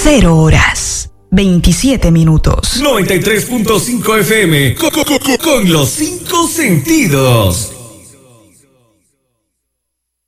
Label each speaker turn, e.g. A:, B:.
A: 0 horas 27 minutos.
B: 93.5 FM con los 5 sentidos.